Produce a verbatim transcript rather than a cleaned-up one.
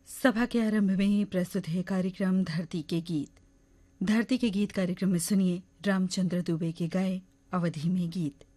सभा के आरंभ में प्रस्तुत है कार्यक्रम धरती के गीत। धरती के गीत कार्यक्रम में सुनिए रामचंद्र दुबे के गाए अवधि में गीत।